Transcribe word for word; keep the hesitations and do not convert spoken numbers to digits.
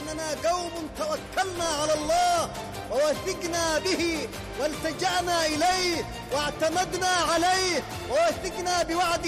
أننا قوم توكلنا على الله ووثقنا به والتجأنا إليه واعتمدنا عليه ووثقنا بوعده